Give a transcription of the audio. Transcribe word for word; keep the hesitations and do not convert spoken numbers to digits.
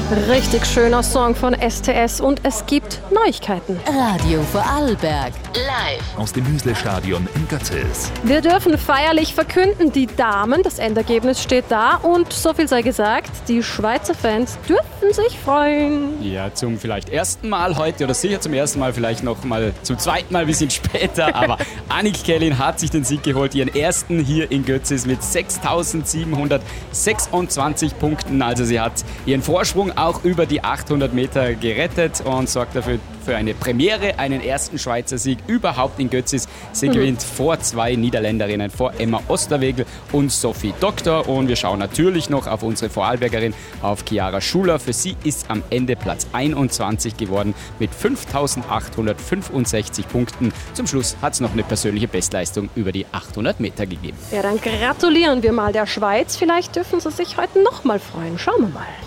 Richtig schöner Song von S T S und es gibt Neuigkeiten. Radio Vorarlberg. Live aus dem Müsle-Stadion in Götzis. Wir dürfen feierlich verkünden, die Damen, das Endergebnis steht da und so viel sei gesagt, die Schweizer Fans dürfen sich freuen. Ja, zum vielleicht ersten Mal heute oder sicher zum ersten Mal, vielleicht noch mal zum zweiten Mal ein bisschen später, aber Annik Kellin hat sich den Sieg geholt, ihren ersten hier in Götzis mit sechstausendsiebenhundertsechsundzwanzig Punkten, also sie hat ihren Vorsprung auch über die achthundert Meter gerettet und sorgt dafür für eine Premiere, einen ersten Schweizer Sieg überhaupt in Götzis. Sie mhm. gewinnt vor zwei Niederländerinnen, vor Emma Osterwegel und Sophie Doktor. Und wir schauen natürlich noch auf unsere Vorarlbergerin, auf Chiara Schuler. Für sie ist am Ende Platz einundzwanzig geworden mit fünftausendachthundertfünfundsechzig Punkten. Zum Schluss hat es noch eine persönliche Bestleistung über die achthundert Meter gegeben. Ja, dann gratulieren wir mal der Schweiz. Vielleicht dürfen sie sich heute noch mal freuen. Schauen wir mal.